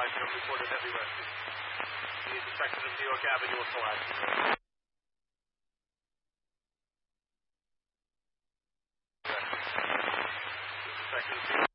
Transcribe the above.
Washington reported heavy rescue. The intersection of New York Avenue and Pulaski Road. Intersection of